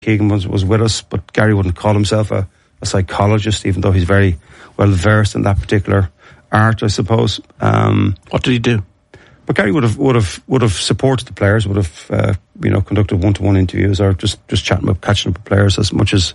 Keegan was with us, but Gary wouldn't call himself a psychologist, even though he's very well versed in that particular art, I suppose. What did he do? But Gary would have supported the players, would have conducted one-to-one interviews, or just catching up with players, as much as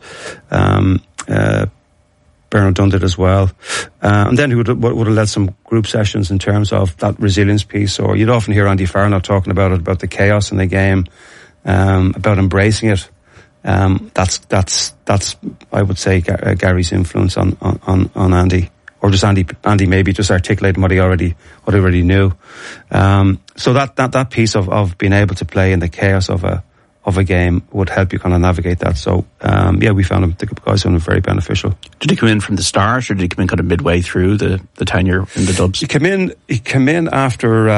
Bernard Dunn did as well. And then he would have led some group sessions in terms of that resilience piece. Or you'd often hear Andy Farrell talking about the chaos in the game, about embracing it. That's I would say Gary's influence on Andy. Or just Andy maybe just articulating what he already knew. So that piece of being able to play in the chaos of a game would help you kind of navigate that. So we found the guys found him very beneficial. Did he come in from the start, or did he come in kind of midway through the tenure in the Dubs? He came in after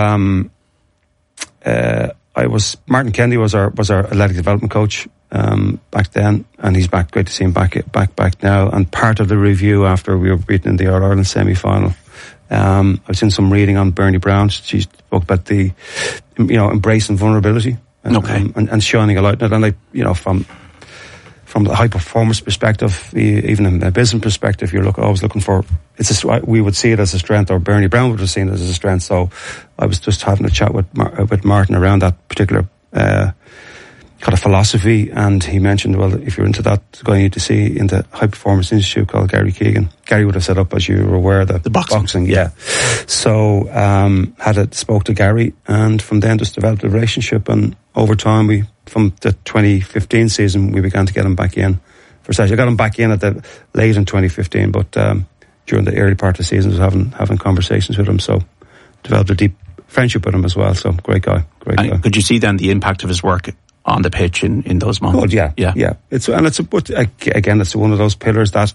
Martin Kennedy was our athletic development coach back then, and he's back. Great to see him back now. And part of the review after we were beaten in the All Ireland semi-final, I was in some reading on Bernie Brown. She spoke about the embracing vulnerability and shining a light on it. And from the high performance perspective, even in a business perspective, you're always looking for we would see it as a strength, or Bernie Brown would have seen it as a strength. So I was just having a chat with Martin around that particular kind of philosophy, and he mentioned, well, if you're into that, the guy you need to see in the High Performance Institute called Gary Keegan. Gary would have set up, as you were aware, the boxing. Yeah. So spoke to Gary, and from then just developed a relationship, and over time from the 2015 season we began to get him back in for session. I got him back in late in 2015, but during the early part of the season I was having conversations with him, so developed a deep friendship with him as well. So great guy. Could you see then the impact of his work on the pitch in those moments? Oh, yeah. It's one of those pillars that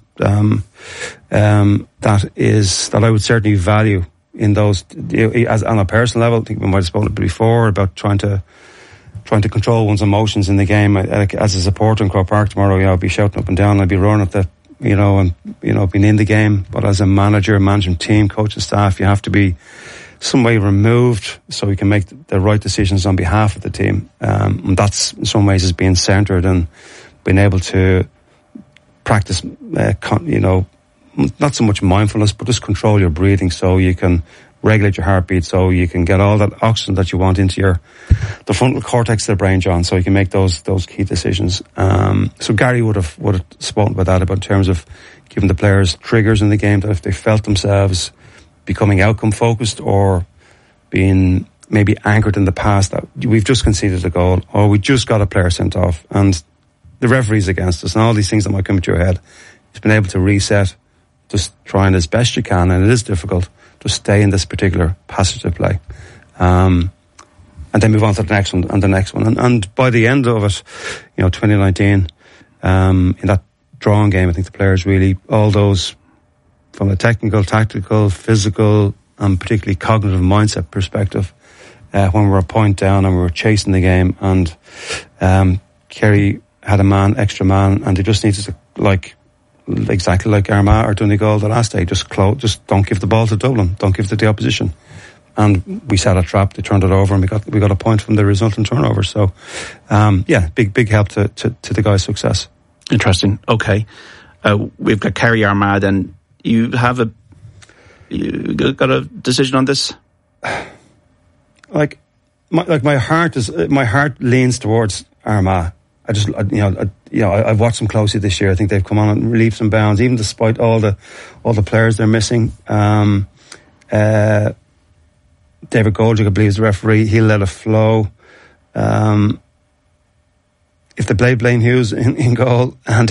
I would certainly value in those, as on a personal level. I think we might have spoken before about trying to control one's emotions in the game. As a supporter in Croke Park tomorrow, I'll be shouting up and down, I'll be running at being in the game. But as a manager, managing team, coaching staff, you have to be some way removed so you can make the right decisions on behalf of the team. And that's in some ways is being centred and being able to practice, not so much mindfulness, but just control your breathing so you can regulate your heartbeat, so you can get all that oxygen that you want into the frontal cortex of the brain, John, so you can make those key decisions. So Gary would have spoken about that, about in terms of giving the players triggers in the game, that if they felt themselves becoming outcome focused or being maybe anchored in the past, that we've just conceded a goal or we just got a player sent off and the referee's against us and all these things that might come into your head, he's been able to reset, just trying as best you can, and it is difficult, just stay in this particular passage of play, and then move on to the next one and the next one, and by the end of it, 2019, in that drawing game, I think the players really, all those from a technical, tactical, physical, and particularly cognitive mindset perspective, when we were a point down and we were chasing the game, and Kerry had a extra man, and they just needed to, exactly like Armagh or Donegal the last day, just don't give the ball to Dublin, don't give it to the opposition. And we set a trap, they turned it over, and we got a point from the resultant turnover. So, big help to the guys' success. Interesting. Okay. We've got Kerry Armagh then. You got a decision on this? My heart leans towards Armagh. I've watched them closely this year. I think they've come on and leaps and bounds, even despite all the players they're missing. David Goldrick, I believe, is the referee. He'll let it flow. If they play Blaine Hughes in goal, and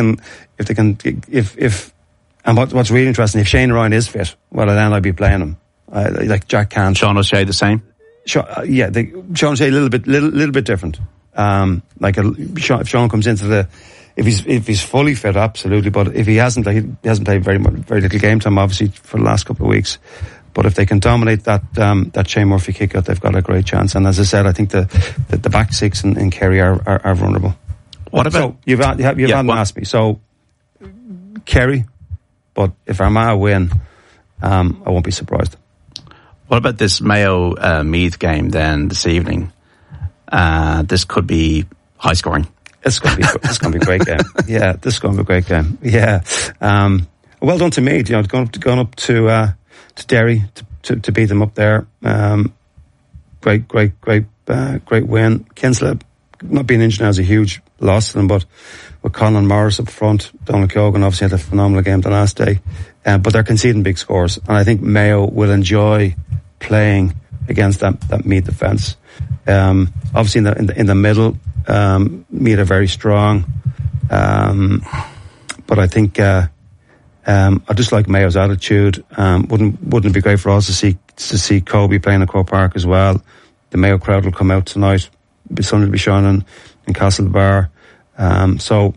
and what's really interesting, if Shane Ryan is fit, well, then I'd be playing him. Like Jack Can. Sean O'Shea the same? Sean O'Shea a little bit different. If Sean comes into if he's fully fit, absolutely. But if he hasn't played very little game time, obviously, for the last couple of weeks. But if they can dominate that Shane Murphy kick out, they've got a great chance. And as I said, I think the back six in Kerry are vulnerable. What about? So you've asked me. So Kerry, but if Armagh win, I won't be surprised. What about this Mayo Meath game then this evening? This could be high scoring. It's going to be a great game. Yeah, this is going to be a great game. Yeah. Well done to Meath, going up to Derry to beat them up there. Great win. Kinsella not being injured now is a huge loss to them, but with Colin Morris up front, Donald Keoghan obviously had a phenomenal game the last day, but they're conceding big scores, and I think Mayo will enjoy playing against that Meath defence. Obviously in the middle, Meath are very strong, but I think I just like Mayo's attitude. Wouldn't it be great for us to see Kobe playing at Croke Park as well? The Mayo crowd will come out tonight. The sun will be shining in Castlebar. So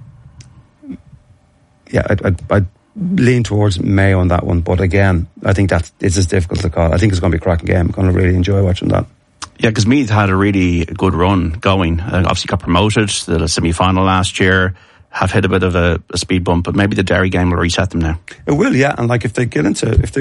yeah, I'd lean towards Mayo on that one, but again, I think it's as difficult to call. I think it's going to be a cracking game. I'm going to really enjoy watching that. Yeah, because Meath had a really good run going. Obviously got promoted to the semi-final last year. Have hit a bit of a speed bump, but maybe the Derry game will reset them now. It will, yeah. And like if they get into if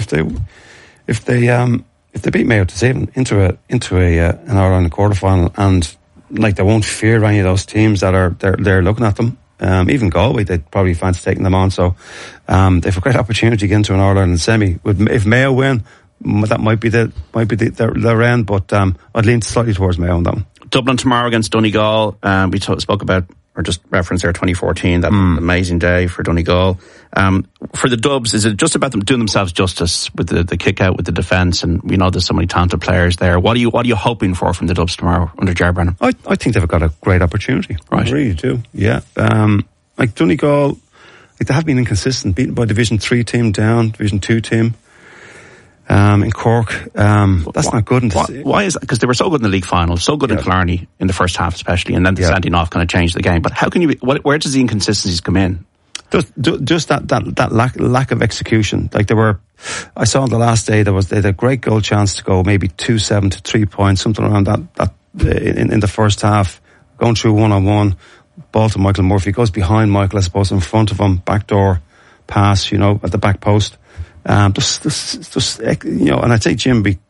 they beat Mayo this evening into an All-Ireland quarterfinal, and like they won't fear any of those teams that are they're looking at them. Even Galway, they'd probably fancy taking them on. So they have a great opportunity to get into an All-Ireland semi. If Mayo win, that might be their end. But I'd lean slightly towards Mayo on that one. Dublin tomorrow against Donegal. We spoke about, or just referenced there, 2014, that amazing day for Donegal. For the Dubs, is it just about them doing themselves justice with the kick out, with the defence? And we know there's so many talented players there. What are you hoping for from the Dubs tomorrow under Ger Brennan? I think they've got a great opportunity. Right. I really do. Yeah. Like Donegal, they have been inconsistent, beaten by Division 3 team down, Division 2 team. In Cork, that's not good. Why is that? Because they were so good in the league final, so good in Killarney in the first half especially, and then the sending off kind of changed the game. But how can where does the inconsistencies come in? Just that lack of execution. Like I saw on the last day they had a great goal chance to go maybe 2-7 to 3 points, something around that in the first half, going through 1-on-1, ball to Michael Murphy, goes behind Michael, I suppose, in front of him, backdoor pass, at the back post. Just and I'd say Jim be,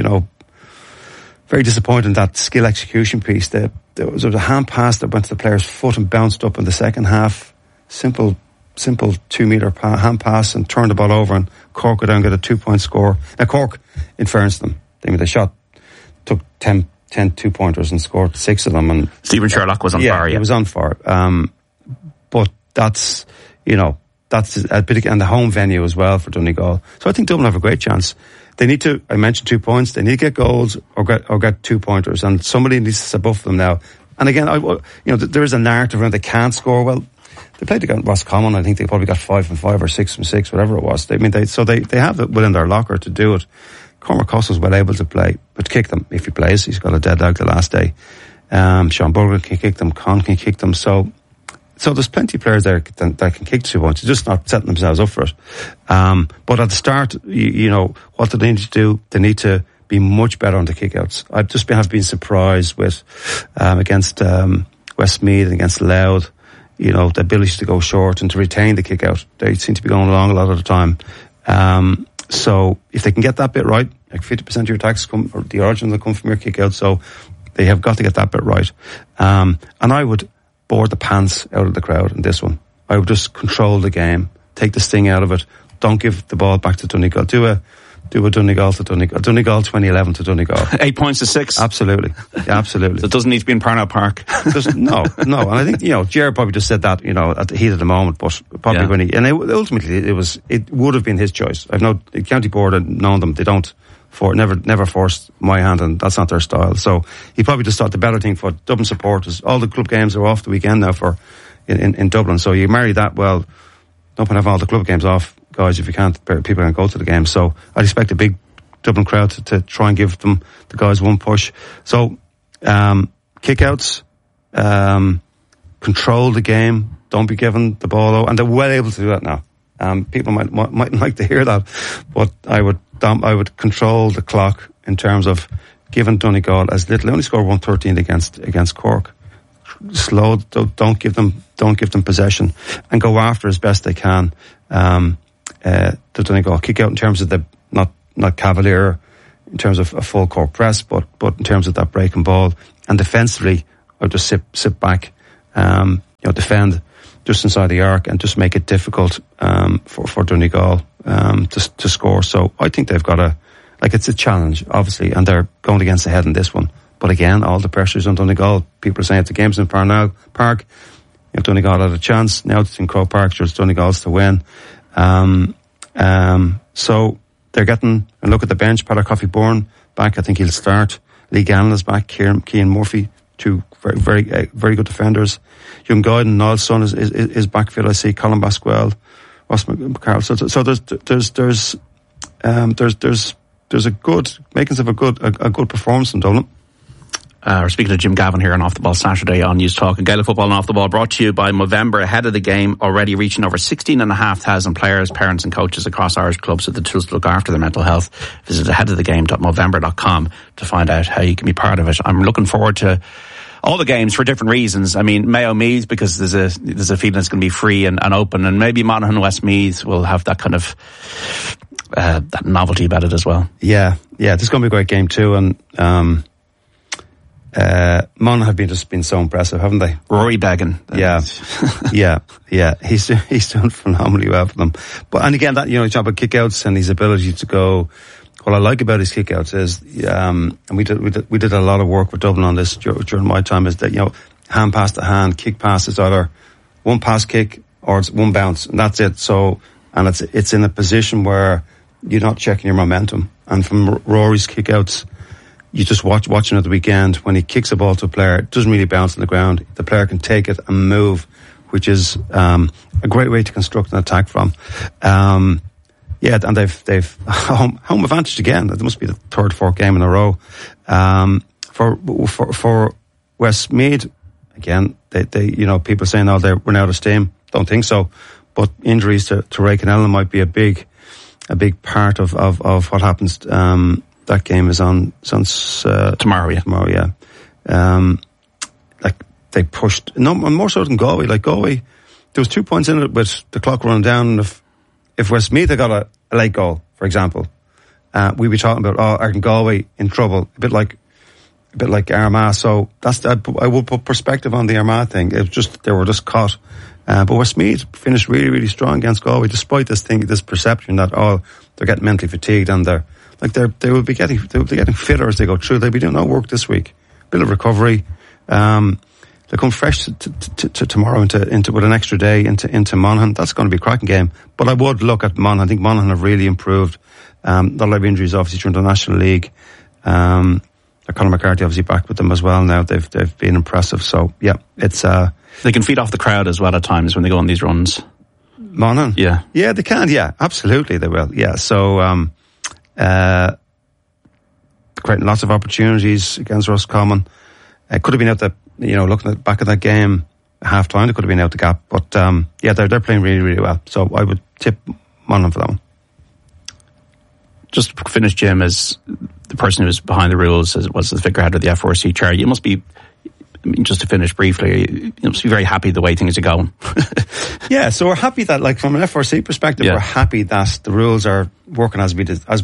very disappointed in that skill execution piece. There was a hand pass that went to the player's foot and bounced up in the second half. Simple 2-metre hand pass, and turned the ball over, and Cork go down and get a 2-point score. Now Cork, in fairness to them, they took 10 2-pointers and scored 6 of them. And Stephen Sherlock was on fire. Yeah, he was on fire. But that's a bit, and the home venue as well for Donegal. So I think Dublin have a great chance. They need to, I mentioned 2 points, they need to get goals or get 2-pointers, and somebody needs to buff them now. And again, there is a narrative around they can't score. Well, they played against Roscommon. I think they probably got 5 from 5 or 6 from 6, whatever it was. They have it within their locker to do it. Cormac Costas well able to play, but to kick them if he plays. He's got a dead leg the last day. Sean Burger can kick them, Con can kick them. So there's plenty of players there that can kick 2 points. They're just not setting themselves up for it. But at the start, what do they need to do? They need to be much better on the kickouts. I've been surprised with against Westmeath and against Louth. The ability to go short and to retain the kick out. They seem to be going along a lot of the time. So if they can get that bit right, like 50% of your attacks come, or the origin will come from your kick out. So they have got to get that bit right. And I would bore the pants out of the crowd in this one. I would just control the game, take the sting out of it. Don't give the ball back to Donegal. Do a Donegal to Donegal. Donegal 2011 to Donegal. 8 points to 6. Absolutely. Yeah, absolutely. So it doesn't need to be in Parnell Park. No. And I think, Jared probably just said that, at the heat of the moment, but probably when ultimately it would have been his choice. I've known the county board and known them. They don't never forced my hand, and that's not their style. So he probably just thought the better thing for Dublin supporters. All the club games are off the weekend now in Dublin. So you marry that, well, don't have all the club games off, guys, if you can't, people can go to the game. So I'd expect a big Dublin crowd to try and give the guys one push. So, kickouts, control the game, don't be given the ball out, and they're well able to do that now. People might like to hear that, but I would control the clock in terms of giving Donegal as little. They only scored 113 against Cork. Slow, don't give them possession, and go after as best they can. The Donegal kick out in terms of the not cavalier in terms of a full court press, but in terms of that breaking ball, and defensively, I'll just sit back defend just inside the arc and just make it difficult for Donegal to score. So I think they've got it's a challenge, obviously, and they're going against the head in this one. But again, all the pressure's on Donegal. People are saying if the game's in Parnell Park, if Donegal had a chance. Now it's in Croke Park, so it's Donegal's to win. So they're getting a look at the bench. Peadar Coffey-Bourne back. I think he'll start. Lee Gannon is back. Cian Murphy, two very good defenders. Young Guyden, Niall's son, is back fit. I see Colin Basquel, Ross McCarroll. So there's a good makings of a good performance in Dublin. We're speaking to Jim Gavin here on Off the Ball Saturday on News Talk. And Gaelic Football and Off the Ball brought to you by Movember, ahead of the game, already reaching over 16,500 players, parents and coaches across Irish clubs with the tools to look after their mental health. Visit aheadofthegame.movember.com to find out how you can be part of it. I'm looking forward to all the games for different reasons. I mean, Mayo Meath, because there's a feeling it's going to be free and open, and maybe Monaghan Westmeath will have that kind of that novelty about it as well. Yeah, this is going to be a great game too, and Monaghan have just been so impressive, haven't they? Rory Beggan. Yeah. He's done phenomenally well for them. And again, that, you talk about kickouts and his ability to go. What I like about his kickouts is, and we did a lot of work with Dublin on this during my time, is that, hand pass to hand, kick pass is either one pass kick or it's one bounce, and that's it. So, and it's in a position where you're not checking your momentum. And from Rory's kickouts, you just watching at the weekend, when he kicks a ball to a player, it doesn't really bounce on the ground. The player can take it and move, which is a great way to construct an attack from. And they've home advantage again. It must be the third, fourth game in a row. For Westmeath, again, they people saying, they're running out of steam. Don't think so. But injuries to Ray Cannellan might be a big part of what happens. That game is on tomorrow. Yeah. Tomorrow, yeah. They pushed more so than Galway. Like Galway, there was 2 points in it with the clock running down. If Westmeath had got a late goal, for example, we'd be talking about are Galway in trouble? A bit like Armagh. So I will put perspective on the Armagh thing. It was just they were just caught. But Westmeath finished really, really strong against Galway, despite this perception that they're getting mentally fatigued and they will be getting fitter as they go through. They'll be doing no work this week. Bit of recovery. They come fresh to tomorrow into with an extra day into Monaghan. That's going to be a cracking game. But I would look at Monaghan. I think Monaghan have really improved. A lot of injuries obviously during the National League. Conor McCarthy obviously back with them as well now. They've been impressive. So yeah, it's they can feed off the crowd as well at times when they go on these runs. Monaghan? Yeah, they can. Yeah, absolutely, they will. Yeah, so creating lots of opportunities against Roscommon. It could have been out the looking back at that game at half time. It could have been out the gap, but they're playing really, really well. So I would tip Monaghan for that one. Just to finish, Jim, as the person who was behind the rules, as was the figurehead of the FRC chair, you must be. Just to finish briefly, you must be very happy the way things are going. Yeah, so we're happy that, from an FRC perspective, we're happy that the rules are working as we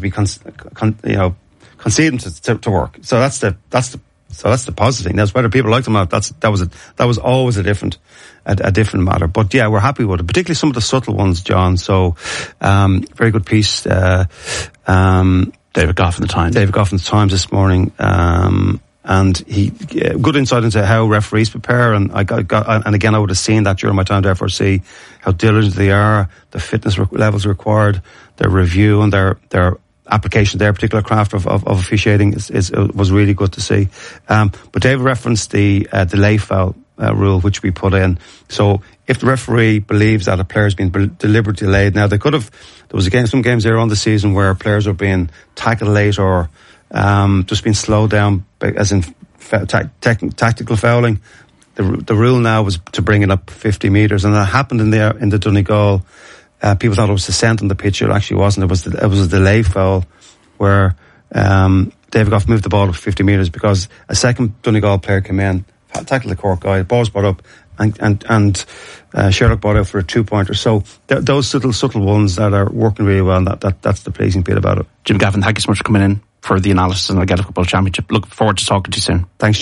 concede them to work. So that's the positive thing. That's whether people like them or not. That was always a different matter. But yeah, we're happy with it, particularly some of the subtle ones, John. So very good piece. David Goff in the Times. David Goff in the Times this morning. And he good insight into how referees prepare, and and again I would have seen that during my time at FRC, how diligent they are, the fitness levels required, their review and their application, their particular craft of officiating was really good to see. But David referenced the delay foul rule which we put in. So if the referee believes that a player has been deliberately delayed, now there was some games there on the season where players were being tackled late or just been slowed down, as in tactical fouling. The rule now was to bring it up 50 metres, and that happened in the Donegal. People thought it was descent on the pitch. It actually wasn't. It was a delay foul where David Goff moved the ball up 50 metres because a second Donegal player came in, tackled the Cork guy, the ball's brought up, and Sherlock brought out for a 2-pointer. So those subtle ones that are working really well, and that's the pleasing bit about it. Jim Gavin, thank you so much for coming in for the analysis on the Gaelic Football Championship. Look forward to talking to you soon. Thanks, John.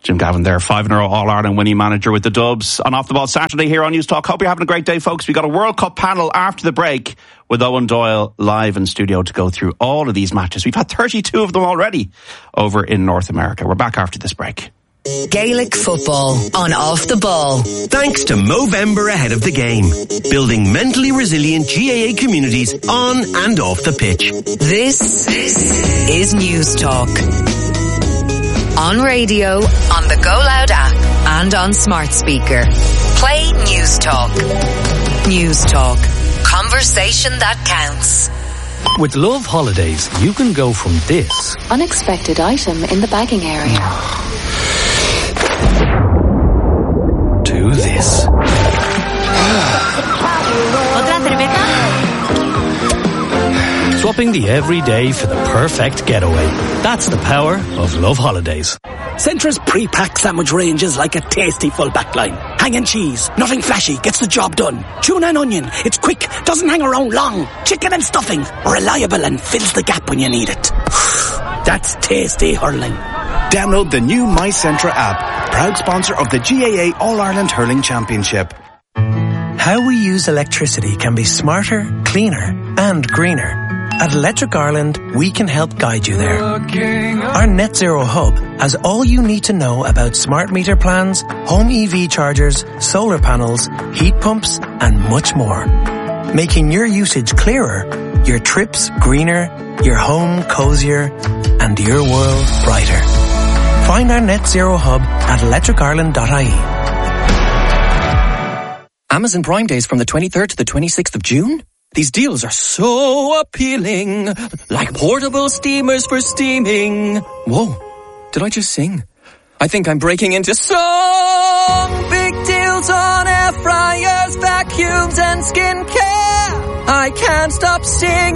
Jim Gavin there, 5-0 All-Ireland winning manager with the Dubs on Off the Ball Saturday here on News Talk. Hope you're having a great day, folks. We got a World Cup panel after the break with Owen Doyle live in studio to go through all of these matches. We've had 32 of them already over in North America. We're back after this break. Gaelic football on Off the Ball. Thanks to Movember ahead of the game. Building mentally resilient GAA communities on and off the pitch. This is News Talk. On radio, on the Go Loud app, and on smart speaker. Play News Talk. News Talk. Conversation that counts. With Love Holidays, you can go from this unexpected item in the bagging area to this. Swapping the everyday for the perfect getaway. That's the power of Love Holidays. Centra's pre-packed sandwich range is like a tasty full back line. Hanging cheese, nothing flashy, gets the job done. Tuna and onion, it's quick, doesn't hang around long. Chicken and stuffing, reliable and fills the gap when you need it. That's tasty hurling. Download the new My Centra app, proud sponsor of the GAA All-Ireland Hurling Championship. How we use electricity can be smarter, cleaner and greener. At Electric Ireland, we can help guide you there. Our Net Zero Hub has all you need to know about smart meter plans, home EV chargers, solar panels, heat pumps and much more. Making your usage clearer, your trips greener, your home cozier and your world brighter. Find our Net Zero Hub at electricireland.ie. Amazon Prime Days from the 23rd to the 26th of June? These deals are so appealing, like portable steamers for steaming. Whoa, did I just sing? I think I'm breaking into song. Big deals on air fryers, vacuums and skincare. I can't stop singing.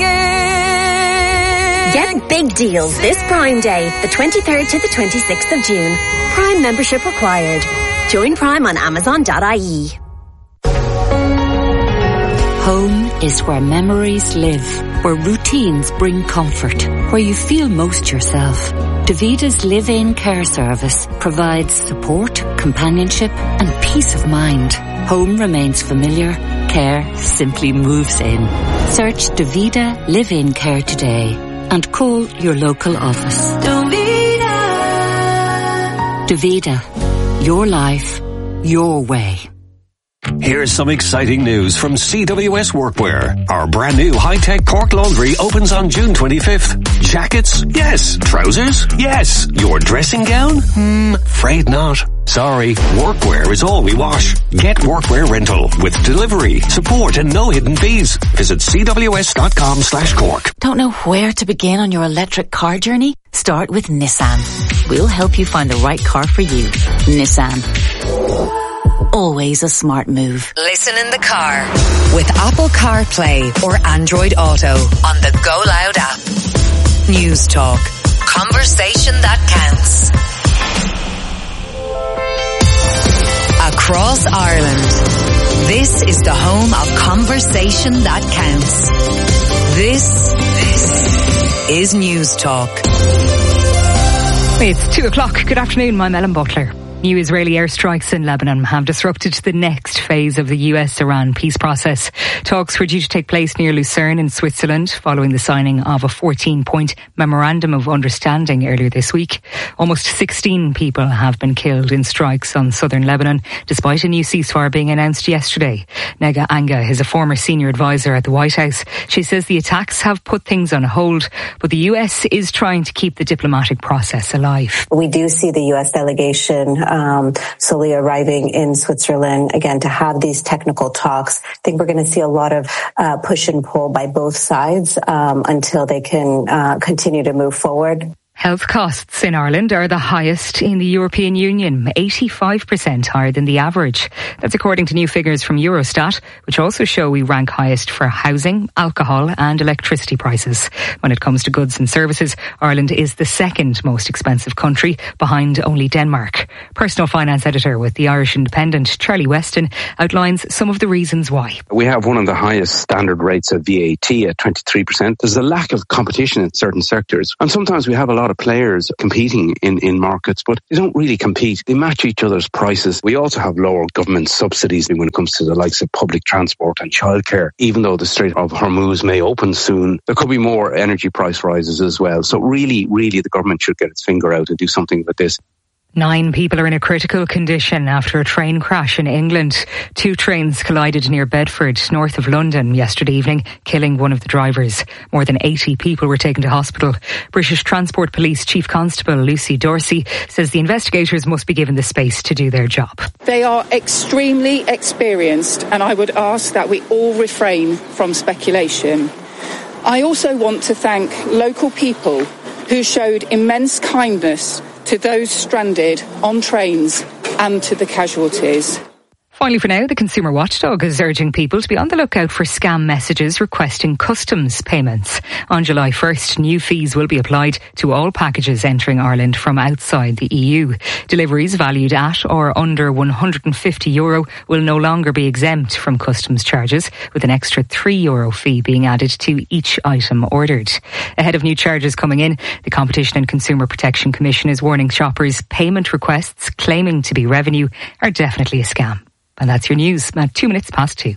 Get big deals this Prime Day, the 23rd to the 26th of June. Prime membership required. Join Prime on Amazon.ie. Home is where memories live, where routines bring comfort, where you feel most yourself. Davida's live-in care service provides support, companionship and peace of mind. Home remains familiar, care simply moves in. Search Davida Live-In Care today and call your local office. Davida, your life, your way. Here's some exciting news from CWS Workwear. Our brand new high-tech Cork laundry opens on June 25th. Jackets? Yes. Trousers? Yes. Your dressing gown? Afraid not. Sorry, workwear is all we wash. Get workwear rental with delivery, support and no hidden fees. Visit cws.com/Cork. Don't know where to begin on your electric car journey? Start with Nissan. We'll help you find the right car for you. Nissan. Always a smart move. Listen in the car with Apple CarPlay or Android Auto on the Go Loud app. News Talk. Conversation that counts. Across Ireland, this is the home of Conversation that counts. This is News Talk. It's 2:00. Good afternoon, I'm Ellen Butler. New Israeli airstrikes in Lebanon have disrupted the next phase of the US-Iran peace process. Talks were due to take place near Lucerne in Switzerland following the signing of a 14-point memorandum of understanding earlier this week. Almost 16 people have been killed in strikes on southern Lebanon, despite a new ceasefire being announced yesterday. Nega Anga is a former senior advisor at the White House. She says the attacks have put things on hold, but the US is trying to keep the diplomatic process alive. We do see the US delegation slowly arriving in Switzerland again to have these technical talks. I think we're going to see a lot of push and pull by both sides until they can continue to move forward. Health costs in Ireland are the highest in the European Union, 85% higher than the average. That's according to new figures from Eurostat, which also show we rank highest for housing, alcohol and electricity prices. When it comes to goods and services, Ireland is the second most expensive country, behind only Denmark. Personal finance editor with the Irish Independent, Charlie Weston, outlines some of the reasons why. We have one of the highest standard rates of VAT at 23%. There's a lack of competition in certain sectors, and sometimes we have a lot lot of players competing in markets, but they don't really compete. They match each other's prices. We also have lower government subsidies when it comes to the likes of public transport and childcare. Even though the Strait of Hormuz may open soon, there could be more energy price rises as well. So really, the government should get its finger out and do something with this. 9 people are in a critical condition after a train crash in England. 2 trains collided near Bedford, north of London, yesterday evening, killing one of the drivers. More than 80 people were taken to hospital. British Transport Police Chief Constable Lucy Dorsey says the investigators must be given the space to do their job. They are extremely experienced, and I would ask that we all refrain from speculation. I also want to thank local people who showed immense kindness to those stranded on trains and to the casualties. Finally for now, the Consumer Watchdog is urging people to be on the lookout for scam messages requesting customs payments. On July 1st, new fees will be applied to all packages entering Ireland from outside the EU. Deliveries valued at or under €150 will no longer be exempt from customs charges, with an extra €3 fee being added to each item ordered. Ahead of new charges coming in, the Competition and Consumer Protection Commission is warning shoppers payment requests claiming to be revenue are definitely a scam. And that's your news at 2:02.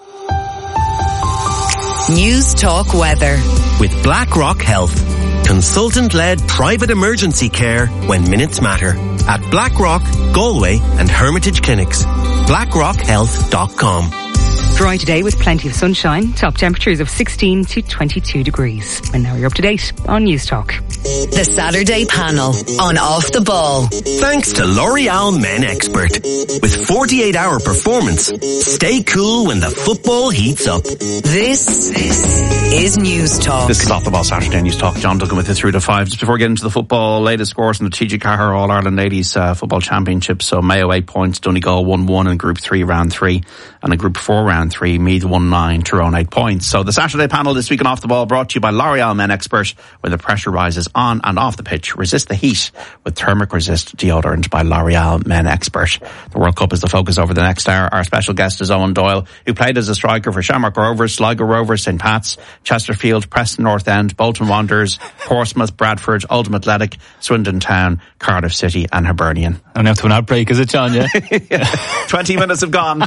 News Talk Weather. With BlackRock Health. Consultant-led private emergency care when minutes matter. At BlackRock, Galway and Hermitage Clinics. BlackRockHealth.com. Dry today with plenty of sunshine. Top temperatures of 16 to 22 degrees. And now you're up to date on News Talk. The Saturday panel on Off the Ball. Thanks to L'Oreal Men Expert. With 48-hour performance, stay cool when the football heats up. This is News Talk. This is Off the Ball Saturday News Talk. John Duggan with you through to 5. Just before getting into the football, latest scores in the TG Cahir All-Ireland Ladies Football Championship. So Mayo 8 points, Donegal 1-1 in Group 3 round 3, and in Group 4 round 3, Meath 1-9, Tyrone 8 points. So the Saturday panel this week on Off the Ball brought to you by L'Oreal Men Expert. When the pressure rises on and off the pitch, resist the heat with Thermic Resist deodorant by L'Oreal Men Expert. The World Cup is the focus over the next hour. Our special guest is Owen Doyle, who played as a striker for Shamrock Rovers, Sligo Rovers, St Pat's, Chesterfield, Preston North End, Bolton Wanderers, Portsmouth, Bradford, Oldham Athletic, Swindon Town, Cardiff City and Hibernian. And after an outbreak, is it, John? Yeah. Yeah. 20 minutes have gone.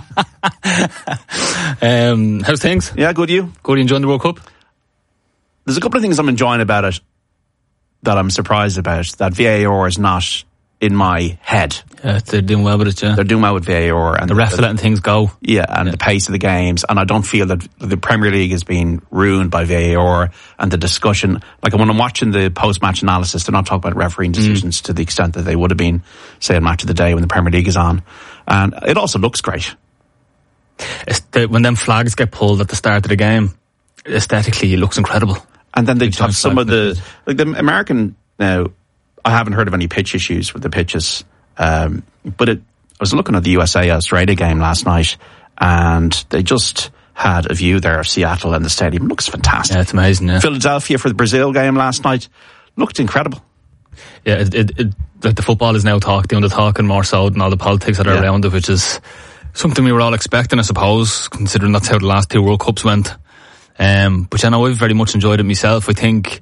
How's things? Yeah, good. You? Good. You enjoying the World Cup? There's a couple of things I'm enjoying about it that I'm surprised about. That VAR is not in my head. Yeah, they're doing well with it, yeah. They're doing well with VAR. And the refs are letting things go. Yeah, and the pace of the games. And I don't feel that the Premier League is being ruined by VAR and the discussion. Like when I'm watching the post-match analysis, they're not talking about refereeing decisions to the extent that they would have been, say, in Match of the Day when the Premier League is on. And it also looks great. When them flags get pulled at the start of the game, aesthetically it looks incredible. And then they have some of the American, now, I haven't heard of any pitch issues with the pitches, but I was looking at the USA-Australia game last night, and they just had a view there of Seattle and the stadium. It looks fantastic. Yeah, it's amazing, yeah. Philadelphia for the Brazil game last night looked incredible. Yeah, like the football is now doing the talking more so than all the politics that are around it, which is something we were all expecting, I suppose, considering that's how the last 2 World Cups went. But I know I've very much enjoyed it myself. I think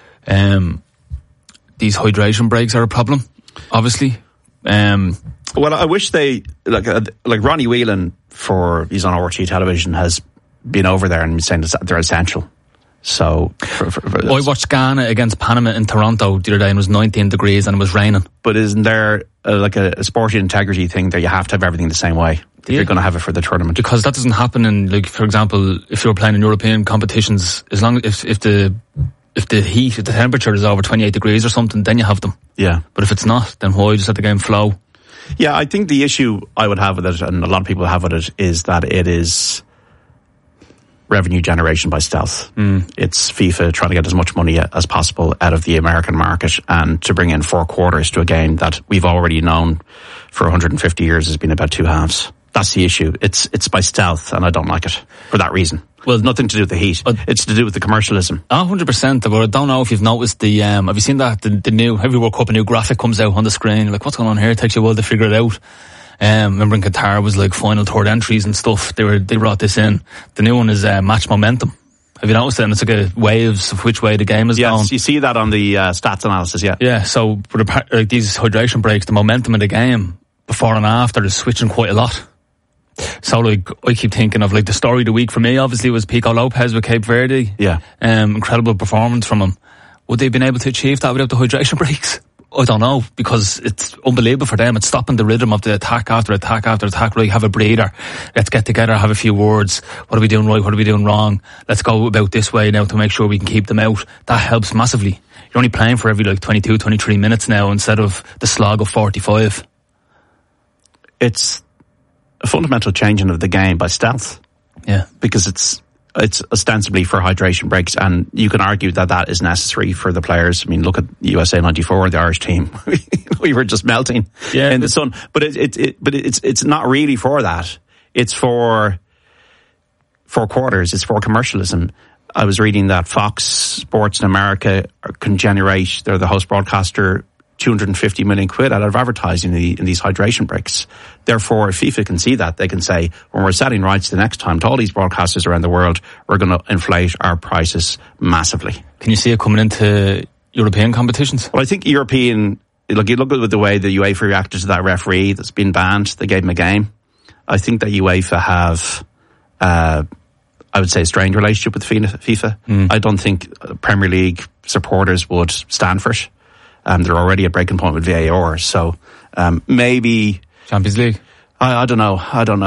these hydration breaks are a problem, obviously. Well, I wish they, like Ronnie Whelan, he's on RTÉ television, has been over there and saying they're essential. So, I watched Ghana against Panama in Toronto the other day and it was 19 degrees and it was raining. But isn't there a sporting integrity thing that you have to have everything the same way if you're going to have it for the tournament? Because that doesn't happen in, like, for example, if you're playing in European competitions, as long as if the temperature is over 28 degrees or something, then you have them. Yeah. But if it's not, then why just let the game flow? Yeah, I think the issue I would have with it, and a lot of people have with it, is that it is revenue generation by stealth. It's FIFA trying to get as much money as possible out of the American market, and to bring in 4 quarters to a game that we've already known for 150 years has been about 2 halves. That's the issue. It's by stealth, and I don't like it for that reason. Well, nothing to do with the heat. It's to do with the commercialism. 100%. But I don't know if you've noticed have you seen that the new every World Cup a new graphic comes out on the screen? You're like, what's going on here? It takes you a while to figure it out. Remember in Qatar was like final third entries and stuff. They brought this in. The new one is match momentum. Have you noticed it? And it's like a waves of which way the game is going. Yes, you see that on the stats analysis, yeah. Yeah, so like these hydration breaks, the momentum of the game before and after is switching quite a lot. So like, I keep thinking of like the story of the week for me obviously was Pico Lopez with Cape Verde. Yeah. Incredible performance from him. Would they have been able to achieve that without the hydration breaks? I don't know, because it's unbelievable for them. It's stopping the rhythm of the attack after attack after attack. Right, have a breather. Let's get together, have a few words. What are we doing right? What are we doing wrong? Let's go about this way now to make sure we can keep them out. That helps massively. You're only playing for every like 22, 23 minutes now instead of the slog of 45. It's a fundamental changing of the game by stealth. Yeah. Because it's ostensibly for hydration breaks, and you can argue that that is necessary for the players. I mean, look at USA 94, the Irish team. We were just melting in the sun. But it's not really for that. It's for quarters. It's for commercialism. I was reading that Fox Sports in America can generate, they're the host broadcaster, 250 million quid out of advertising in these hydration breaks. Therefore, if FIFA can see that, they can say, when we're setting rights the next time to all these broadcasters around the world, we're going to inflate our prices massively. Can you see it coming into European competitions? Well, I think European, look, you look at the way the UEFA reacted to that referee that's been banned. They gave him a game. I think that UEFA have, I would say, a strained relationship with FIFA. I don't think Premier League supporters would stand for it. They're already at breaking point with VAR, so maybe Champions League. I don't know.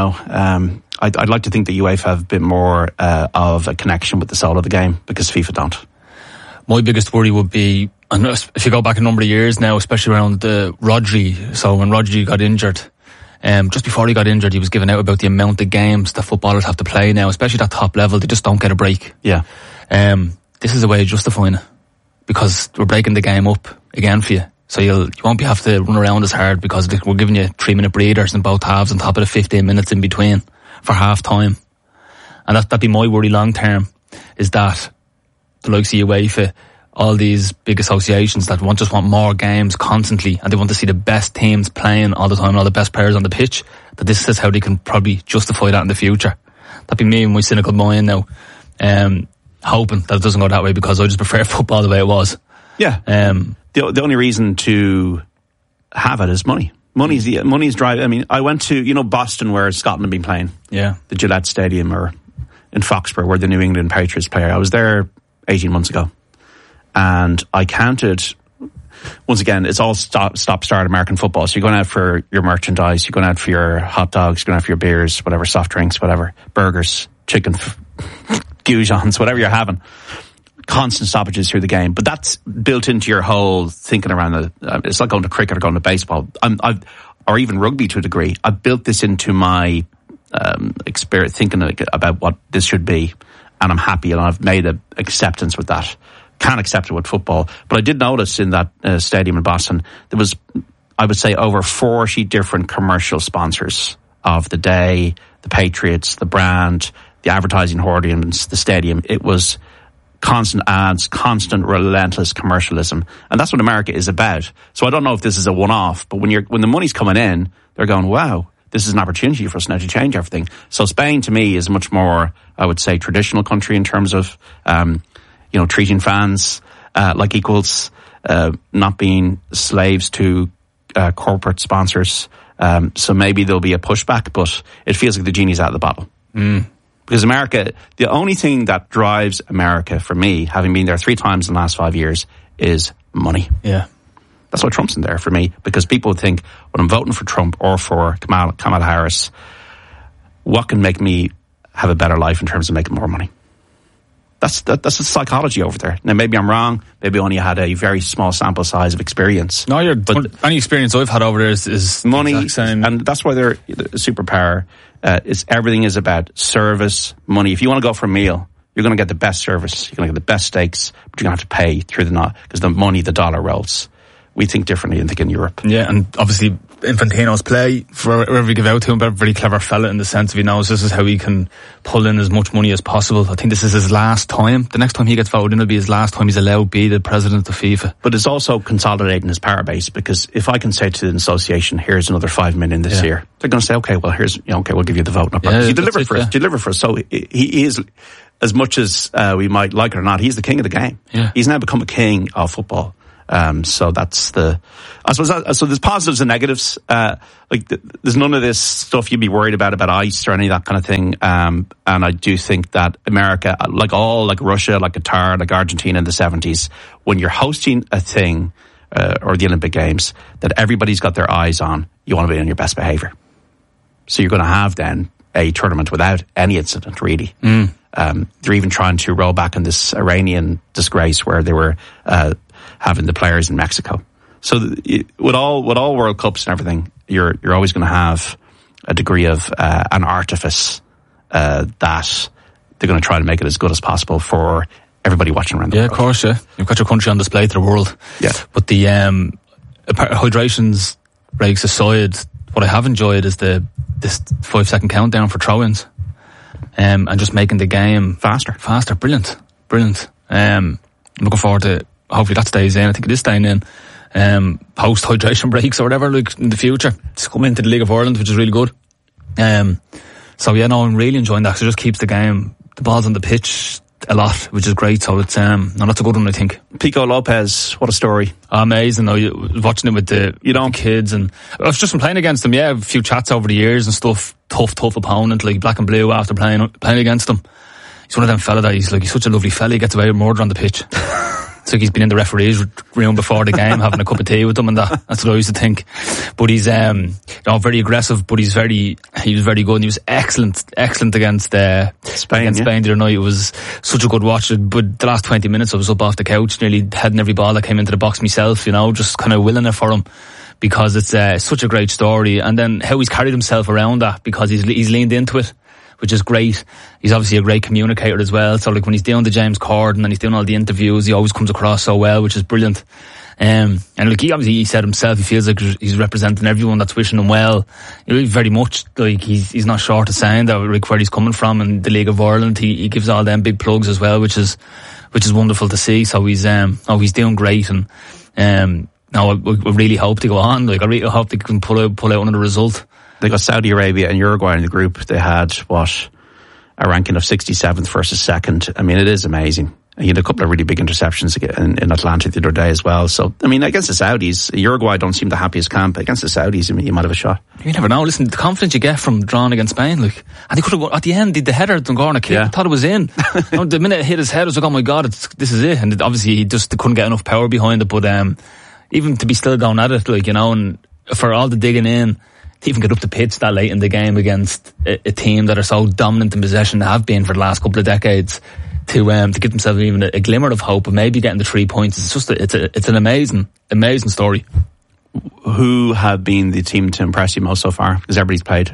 I'd like to think the UEFA have a bit more of a connection with the soul of the game, because FIFA don't. My biggest worry would be, and if you go back a number of years now, especially around Rodri. So when Rodri got injured, just before he got injured, he was giving out about the amount of games that footballers have to play now, especially at top level. They just don't get a break. Yeah. This is a way of justifying it, because we're breaking the game up again for you. So you won't have to run around as hard, because we're giving you 3-minute breathers in both halves on top of the 15 minutes in between for half time. And that'd be my worry long term, is that the likes of UEFA, all these big associations that just want more games constantly, and they want to see the best teams playing all the time and all the best players on the pitch, that this is how they can probably justify that in the future. That'd be me and my cynical mind now, hoping that it doesn't go that way, because I just prefer football the way it was. Yeah. The only reason to have it is money. Money's driving. I mean, I went to, Boston, where Scotland have been playing. Yeah. The Gillette Stadium, or in Foxborough, where the New England Patriots play. I was there 18 months ago. And I counted, once again, it's all stop-start American football. So you're going out for your merchandise, you're going out for your hot dogs, you're going out for your beers, whatever, soft drinks, whatever, burgers, chicken, goujons, whatever you're having. Constant stoppages through the game. But that's built into your whole thinking around it's like going to cricket or going to baseball. Or even rugby to a degree. I've built this into my experience, thinking about what this should be. And I'm happy, and I've made an acceptance with that. Can't accept it with football. But I did notice in that stadium in Boston, there was, I would say, over 40 different commercial sponsors of the day, the Patriots, the brand, the advertising hoardings, the stadium. It was constant ads, constant relentless commercialism. And that's what America is about. So I don't know if this is a one-off, but when the money's coming in, they're going, wow, this is an opportunity for us now to change everything. So Spain, to me, is a much more, I would say, traditional country in terms of, treating fans like equals, not being slaves to corporate sponsors. So maybe there'll be a pushback, but it feels like the genie's out of the bottle. Because America, the only thing that drives America, for me, having been there 3 times in the last 5 years, is money. Yeah. That's why Trump's in there for me, because people would think, when I'm voting for Trump or for Kamala Harris, what can make me have a better life in terms of making more money? That's the psychology over there. Now, maybe I'm wrong. Maybe I only had a very small sample size of experience. No, any experience I've had over there is money, and that's why they're a superpower. Everything is about service, money. If you want to go for a meal, you're going to get the best service. You're going to get the best steaks, but you're going to have to pay through the knot, because the money, the dollar rolls. We think differently, I think, in Europe. Yeah, and obviously Infantino's play, for wherever we give out to him, a very clever fella in the sense of he knows this is how he can pull in as much money as possible. I think this is his last time. The next time he gets voted in will be his last time he's allowed to be the president of FIFA. But it's also consolidating his power base, because if I can say to the association, here's another 5 million this year, they're going to say, okay, well, we'll give you the vote. No problem. You deliver for us. So he is, as much as we might like it or not, he's the king of the game. Yeah. He's now become a king of football. So that's I suppose, so there's positives and negatives. There's none of this stuff you'd be worried about ice or any of that kind of thing. And I do think that America, like Russia, like Qatar, like Argentina in the 70s, when you're hosting a thing, or the Olympic Games, that everybody's got their eyes on, you want to be on your best behaviour. So you're going to have then a tournament without any incident, really. They're even trying to roll back on this Iranian disgrace where they were having the players in Mexico. So with all World Cups and everything, you're always going to have a degree of an artifice that they're going to try to make it as good as possible for everybody watching around the world. Yeah, of course, yeah. You've got your country on display to the world. Yeah. But the hydrations breaks aside, what I have enjoyed is this 5-second countdown for throw-ins. And just making the game faster. Brilliant. I'm looking forward to, hopefully that stays in. I think it is staying in. Post hydration breaks or whatever, like in the future. It's coming into the League of Ireland, which is really good. So yeah, no, I'm really enjoying that because it just keeps the balls on the pitch a lot, which is great. So it's that's a good one, I think. Pico Lopez, what a story. Amazing. Watching it with the kids, and I was just playing against him. Yeah, a few chats over the years and stuff. Tough opponent, like black and blue. After playing against him, he's one of them fella that he's such a lovely fella. He gets away with murder on the pitch. It's like he's been in the referee's room before the game having a cup of tea with them, and that's what I used to think. But he's very aggressive, but he was very good, and he was excellent against Spain the other night. It was such a good watch. But the last 20 minutes I was up off the couch, nearly heading every ball that came into the box myself, just kind of willing it for him, because it's such a great story. And then how he's carried himself around that, because he's leaned into it, which is great. He's obviously a great communicator as well. So when he's doing the James Corden and he's doing all the interviews, he always comes across so well, which is brilliant. And he said himself, he feels like he's representing everyone that's wishing him well. Very much he's not short of saying that, where he's coming from in the League of Ireland. He gives all them big plugs as well, which is wonderful to see. So he's doing great, and I really hope to go on. I really hope they can pull out another result. They got Saudi Arabia and Uruguay in the group. They had, a ranking of 67th versus 2nd. I mean, it is amazing. He had a couple of really big interceptions in Atlanta the other day as well. So, I mean, against the Saudis, Uruguay don't seem the happiest camp. Against the Saudis, you might have a shot. You never know. Listen, the confidence you get from drawing against Spain, and they could have, at the end, did the header, Dungarna kick. I thought it was in. The minute it hit his head, I was like, oh my God, this is it. And obviously, they couldn't get enough power behind it. But even to be still going at it, and for all the digging in, to even get up the pitch that late in the game against a team that are so dominant in possession, have been for the last couple of decades, to give themselves even a glimmer of hope of maybe getting the 3 points. It's just it's an amazing story. Who have been the team to impress you most so far? Because everybody's played.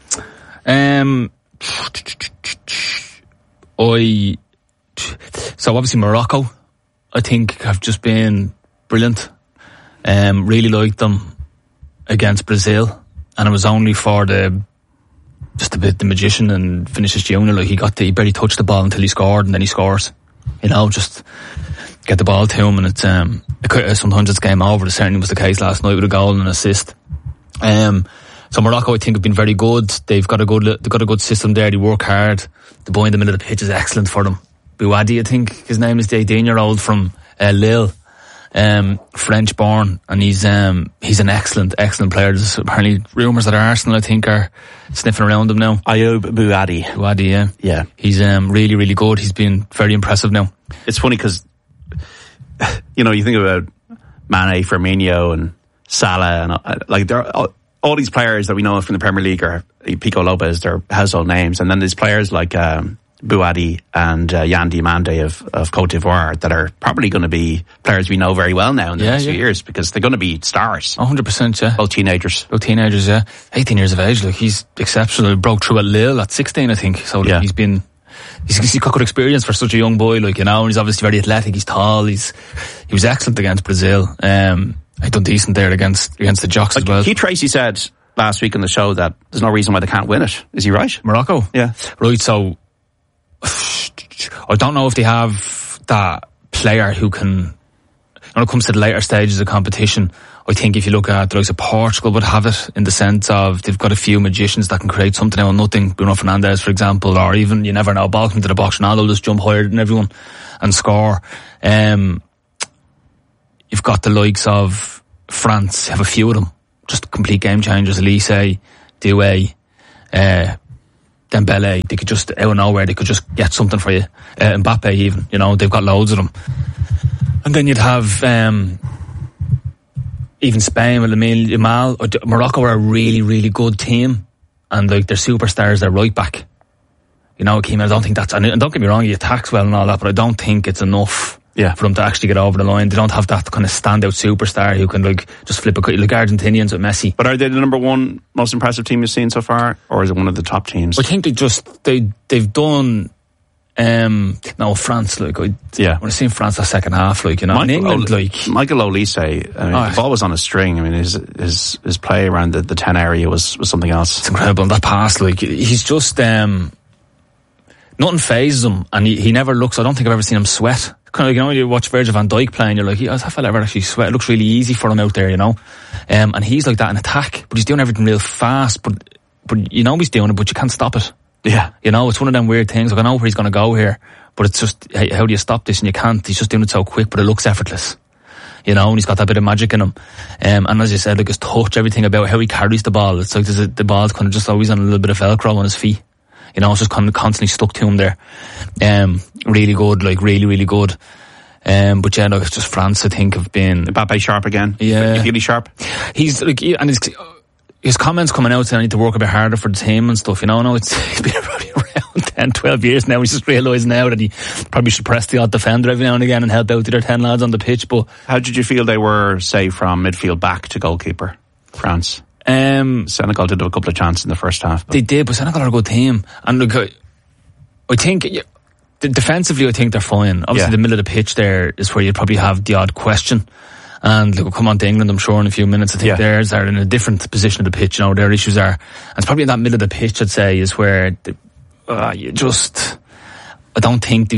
So obviously Morocco, I think, have just been brilliant. Really liked them against Brazil. And it was only for the magician and Vinicius Junior. He barely touched the ball until he scored, and then he scores. Just get the ball to him, and it's sometimes it's game over. It certainly was the case last night with a goal and an assist. So Morocco, I think, have been very good. They've got a good system there. They work hard. The boy in the middle of the pitch is excellent for them. Bouadi, I think his name is, the 18-year-old from Lille. French born, and he's an excellent player. There's apparently rumours that Arsenal, I think, are sniffing around him now. Ayoub Bouadi. Yeah. He's really, really good. He's been very impressive now. It's funny because, you think about Mane, Firmino and Salah, and they're all these players that we know from the Premier League are Pico Lopez, they're household names, and then there's players like Bouadi and Yan Diomande of Cote d'Ivoire that are probably going to be players we know very well now in the next few years, because they're going to be stars. 100%, yeah. Both teenagers, yeah. 18 years of age, he's exceptional. He broke through at Lille at 16, I think. So he's got good experience for such a young boy, and he's obviously very athletic, he's tall, he was excellent against Brazil. He done decent there against the Jocks as well. Keith Tracy said last week on the show that there's no reason why they can't win it. Is he right? Morocco? Yeah. Right, so I don't know if they have that player who can, when it comes to the later stages of competition, I think if you look at the likes of Portugal would have it in the sense of they've got a few magicians that can create something out of nothing. Bruno Fernandes, for example, or even, you never know, ball comes to the box, Ronaldo will just jump higher than everyone and score. You've got the likes of France, have a few of them, just complete game changers. Elise, Doué, Dembele, they could just, out of nowhere, they could just get something for you. Mbappe even, you know, they've got loads of them. And then you'd have even Spain with Lamine Yamal. Morocco are a really, really good team, and like their superstars, they're right back. You know, Keeman, I don't think that's, and don't get me wrong, he attacks well and all that, but I don't think it's enough for them to actually get over the line. They don't have that kind of standout superstar who can like just flip like Argentinians with Messi. But are they the number one most impressive team you've seen so far, or is it one of the top teams? I think they've done. No, France, like, when I seen France the second half, like, you know, in England, like Michael Olise, the ball was on a string. I mean, his play around the 10 area was something else. It's incredible. That pass, like, he's just nothing phases him, and he never looks. I don't think I've ever seen him sweat. Kind of like, you know, you watch Virgil van Dijk play, and you're like, has that fella ever actually sweat? It looks really easy for him out there, you know. And he's like that in attack, but he's doing everything real fast. But you know he's doing it, but you can't stop it. Yeah. You know, it's one of them weird things. Like, I know where he's going to go here, but it's just, how do you stop this? And you can't. He's just doing it so quick, but it looks effortless. You know, and he's got that bit of magic in him. And as you said, like his touch, everything about how he carries the ball. It's like the ball's kind of just always on a little bit of Velcro on his feet. You know, it's just kind of constantly stuck to him there. Really good, like really, really good. But yeah, no, it's just France, I think, have been... Mbappe sharp again. Yeah. Really sharp. He's like, and his comments coming out saying I need to work a bit harder for the team and stuff, you know. No, he's been around 10, 12 years now. He's just realised now that he probably should press the odd defender every now and again and help out the other 10 lads on the pitch. But how did you feel they were, say, from midfield back to goalkeeper, France? Senegal did have a couple of chances in the first half. They did, but Senegal are a good team. And look, I think defensively, I think they're fine. Obviously, the middle of the pitch there is where you probably have the odd question. And look, we'll come on to England, I'm sure, in a few minutes. I think theirs are in a different position of the pitch, you know, their issues are. And it's probably in that middle of the pitch, I'd say, is where I don't think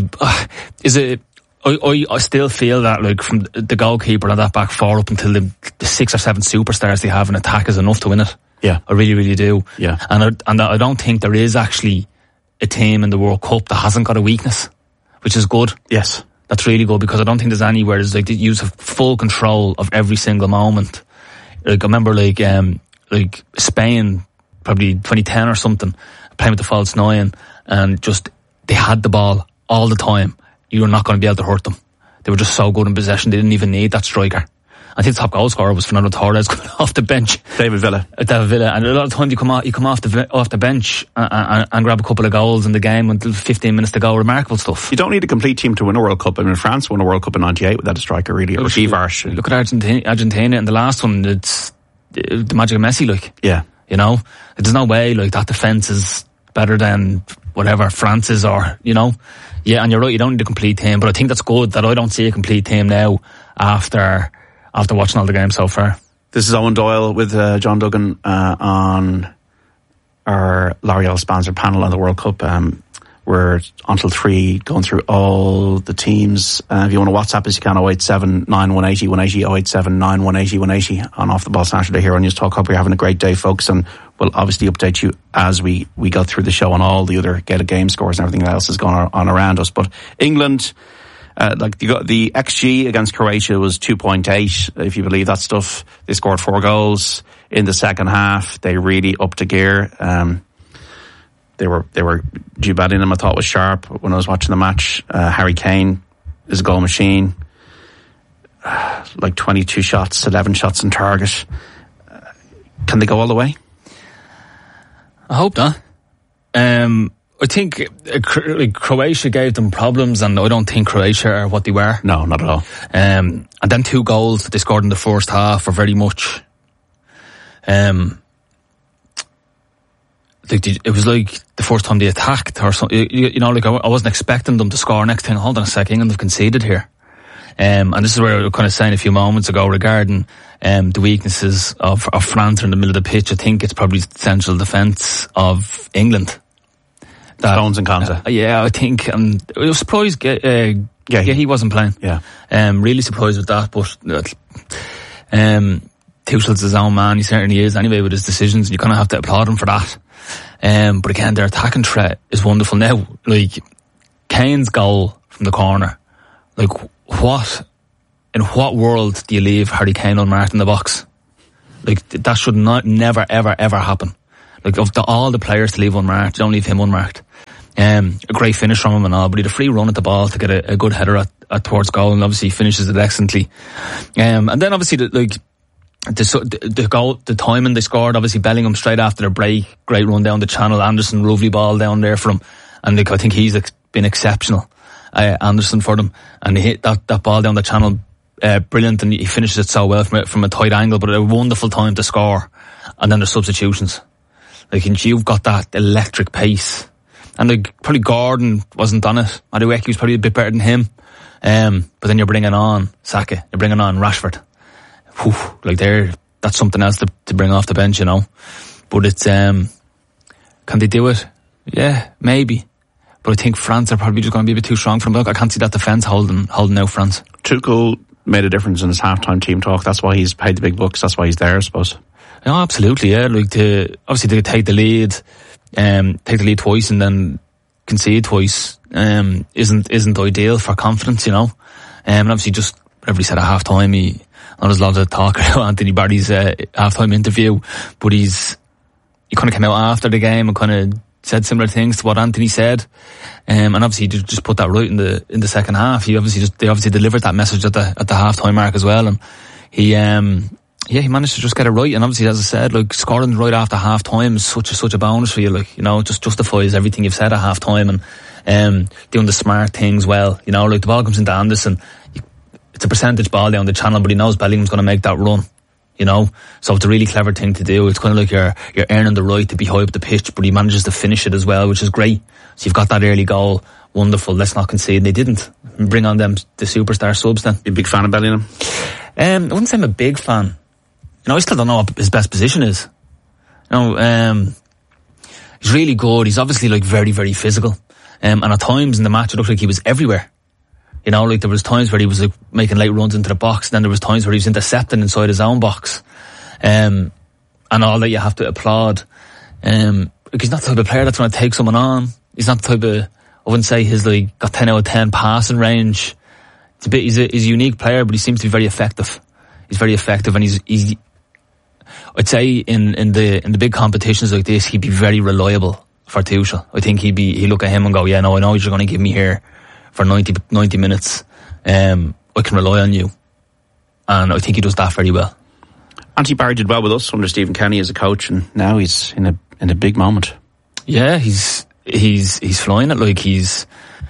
I still feel that, like, from the goalkeeper and that back four up until the 6 or 7 superstars they have in attack is enough to win it. Yeah. I really, really do. Yeah. And I don't think there is actually a team in the World Cup that hasn't got a weakness, which is good. Yes. That's really good, because I don't think there's anywhere there's like you have full control of every single moment. Like, I remember like Spain, probably 2010 or something, playing with the false 9, and just they had the ball all the time. You were not going to be able to hurt them. They were just so good in possession. They didn't even need that striker. I think the top goal scorer was Fernando Torres coming off the bench. David Villa. And a lot of times you come off the bench and grab a couple of goals in the game until 15 minutes to go. Remarkable stuff. You don't need a complete team to win a World Cup. I mean, France won a World Cup in '98 without a striker, really. Or Givars. Look at Argentina and the last one. It's the magic of Messi, like. Yeah. You know, there's no way like that defence is better than whatever France is, or, you know. Yeah, and you're right, you don't need a complete team, but I think that's good that I don't see a complete team now after watching all the games so far. This is Owen Doyle with John Duggan on our L'Oreal sponsored panel on the World Cup. We're until 3 going through all the teams. If you want to WhatsApp us, you can 087 9180 180 087 9180 180 on Off the Ball Saturday here on News Talk. Hope you're having a great day, folks, and we'll obviously update you as we go through the show on all the other Get a Game scores and everything else is going on around us. But England, the XG against Croatia was 2.8, if you believe that stuff. They scored 4 goals in the second half. They really upped a gear. They were Jude Bellingham, I thought, was sharp when I was watching the match. Harry Kane is a goal machine. Like 22 shots, 11 shots on target. Can they go all the way? I hope not. I think Croatia gave them problems, and I don't think Croatia are what they were. No, not at all. And then 2 goals that they scored in the first half were very much... it was like the first time they attacked or something. You know, like I wasn't expecting them to score. Next thing, hold on a second, England have conceded here. And this is where I was kind of saying a few moments ago regarding the weaknesses of France in the middle of the pitch. I think it's probably the central defence of England. Stones and Konsa. Yeah, I think. I was surprised Yeah, he wasn't playing. Yeah. Really surprised with that, but Tuchel's his own man, he certainly is anyway with his decisions, and you kind of have to applaud him for that. But again, their attacking threat is wonderful. Now, like, Kane's goal from the corner, like, in what world do you leave Harry Kane unmarked in the box? Like, that should never, ever, ever happen. Like, of all the players to leave unmarked, you don't leave him unmarked. A great finish from him and all, but he had a free run at the ball to get a good header at towards goal, and obviously he finishes it excellently. And then obviously the goal, the timing they scored, obviously Bellingham straight after their break, great run down the channel, Anderson, lovely ball down there for him, and I think he's been exceptional, Anderson, for them, and he hit that ball down the channel, brilliant, and he finishes it so well from a tight angle, but a wonderful time to score. And then the substitutions, like, and you've got that electric pace, and like, probably Gordon wasn't on it, Madueke was probably a bit better than him, but then you're bringing on Saka, you're bringing on Rashford. Whew, like, that's something else to bring off the bench, you know. But it's can they do it? Yeah, maybe. But I think France are probably just going to be a bit too strong for them. Look, I can't see that defence holding out France. Tuchel made a difference in his halftime team talk. That's why he's paid the big bucks. That's why he's there, I suppose. No, absolutely, yeah. Like, obviously they take the lead twice and then concede twice. Isn't ideal for confidence, you know. And obviously, just whatever he said at halftime, there's a lot of talk about Anthony Barry's halftime interview, but he kind of came out after the game and kind of said similar things to what Anthony said, and obviously he just put that right in the second half. They obviously delivered that message at the halftime mark as well, and he managed to just get it right. And obviously, as I said, like, scoring right after half time is such a bonus for you. Like, you know, it just justifies everything you've said at half time, and doing the smart things well. You know, like, the ball comes into Anderson, it's a percentage ball down the channel, but he knows Bellingham's going to make that run. You know, so it's a really clever thing to do. It's kind of like you're earning the right to be high up the pitch, but he manages to finish it as well, which is great. So you've got that early goal. Wonderful. Let's not concede. They didn't. Bring on the superstar subs then. You a big fan of Bellingham? I wouldn't say I'm a big fan. You know, I still don't know what his best position is. You know, he's really good. He's obviously, like, very, very physical. And at times in the match it looked like he was everywhere. You know, like, there was times where he was, like, making late runs into the box, then there was times where he was intercepting inside his own box. And all that you have to applaud. Like, he's not the type of player that's going to take someone on. He's not the type of, I wouldn't say he's, like, got 10 out of 10 passing range. He's a unique player, but he seems to be very effective. He's very effective, and he's I'd say in the big competitions like this, he'd be very reliable for Tuchel. I think he'd look at him and go, yeah, no, I know you're going to give me here for 90 minutes. I can rely on you. And I think he does that very well. Anthony Barry did well with us under Stephen Kenny as a coach, and now he's in a big moment. Yeah, he's flying it. Like, his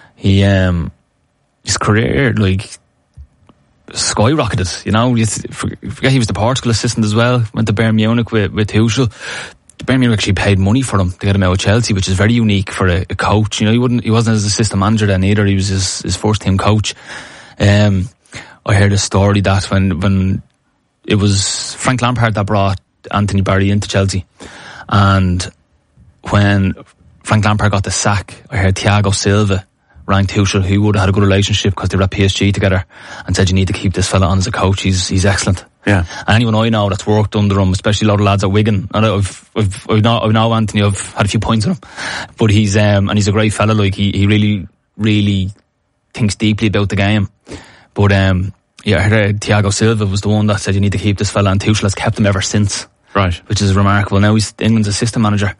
career, like, skyrocketed. You know, forget he was the Portugal assistant as well. Went to Bayern Munich with Tuchel. Bayern Munich actually paid money for him to get him out of Chelsea, which is very unique for a coach. You know, he wasn't his assistant manager then either. He was his first team coach. I heard a story that when it was Frank Lampard that brought Anthony Barry into Chelsea, and when Frank Lampard got the sack, I heard Thiago Silva rang Tuchel, who would have had a good relationship because they were at PSG together, and said, you need to keep this fella on as a coach. He's excellent. Yeah. And anyone I know that's worked under him, especially a lot of lads at Wigan, and I know Anthony, I've had a few points with him, but he's and he's a great fella. Like, he really, really thinks deeply about the game. But yeah, I heard Thiago Silva was the one that said you need to keep this fella, and Tuchel has kept him ever since. Right. Which is remarkable. Now he's England's assistant manager.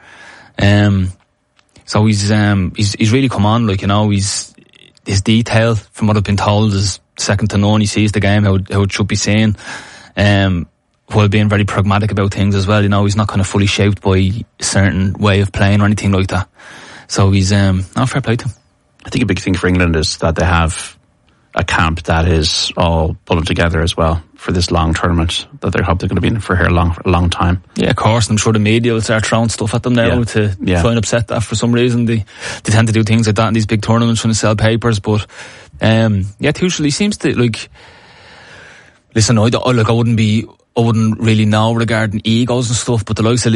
So he's really come on, like, you know, his detail, from what I've been told, is second to none. He sees the game how it should be seen, while being very pragmatic about things as well. You know, he's not kind of fully shaped by a certain way of playing or anything like that. So he's fair play to him. I think a big thing for England is that they have a camp that is all pulling together as well for this long tournament that they hope they're going to be in for here a long time. Yeah, of course. I'm sure the media will start throwing stuff at them now to try and upset that for some reason. They tend to do things like that in these big tournaments when they sell papers. But Tuchel, he seems to, like, listen, I wouldn't really know regarding egos and stuff, but the likes of